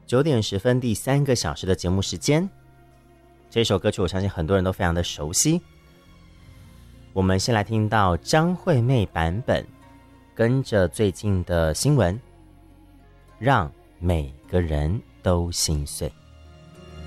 9:10第3个小时的节目时间。这首歌曲我相信很多人都非常的熟悉。我们先来听到张惠妹版本，跟着最近的新闻，让每个人都心碎。